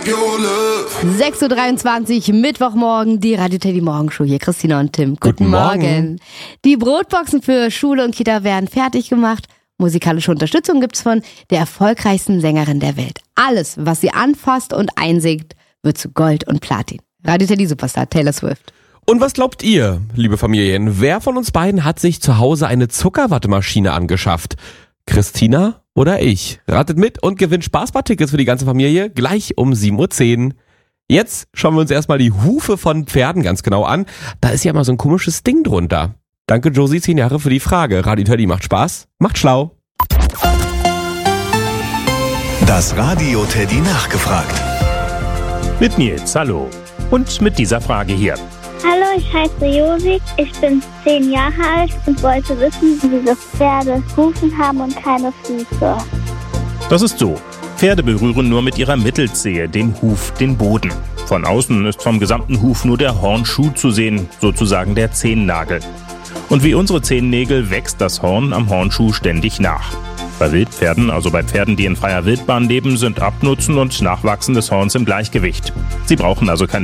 6.23 Uhr, Mittwochmorgen, die Radio Teddy Morgenshow. Hier Christina und Tim. Guten Morgen. Die Brotboxen für Schule und Kita werden fertig gemacht. Musikalische Unterstützung gibt's von der erfolgreichsten Sängerin der Welt. Alles, was sie anfasst und einsingt, wird zu Gold und Platin. Radio Teddy Superstar Taylor Swift. Und was glaubt ihr, liebe Familien? Wer von uns beiden hat sich zu Hause eine Zuckerwattemaschine angeschafft? Christina oder ich? Ratet mit und gewinnt Spaßbar-Tickets für die ganze Familie gleich um 7.10 Uhr. Jetzt schauen wir uns erstmal die Hufe von Pferden ganz genau an. Da ist ja mal so ein komisches Ding drunter. Danke Josie, 10 Jahre für die Frage. Radio Teddy macht Spaß, macht schlau. Das Radio Teddy nachgefragt. Mit Nils, hallo. Und mit dieser Frage hier. Hallo, ich heiße Josi, ich bin 10 Jahre alt und wollte wissen, wieso Pferde Hufen haben und keine Füße. Das ist so. Pferde berühren nur mit ihrer Mittelzehe, dem Huf, den Boden. Von außen ist vom gesamten Huf nur der Hornschuh zu sehen, sozusagen der Zehennagel. Und wie unsere Zehennägel wächst das Horn am Hornschuh ständig nach. Bei Wildpferden, also bei Pferden, die in freier Wildbahn leben, sind Abnutzen und Nachwachsen des Horns im Gleichgewicht. Sie brauchen also keine